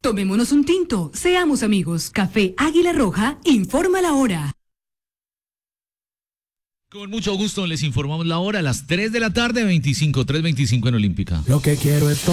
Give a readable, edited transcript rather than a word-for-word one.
Tomémonos un tinto, seamos amigos. Café Águila Roja, informa la hora. Con mucho gusto les informamos la hora, a las 3 de la tarde, 3:25 en Olímpica. Lo que quiero es